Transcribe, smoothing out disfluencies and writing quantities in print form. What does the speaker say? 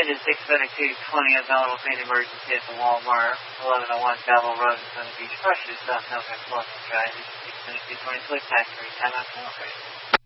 is 67220 of Malibu State Emergency at the Walmart, 1101 Savile Road in Sunny Beach, Precious, South Melbourne, Florida. Drive is 67220, tax free, time out,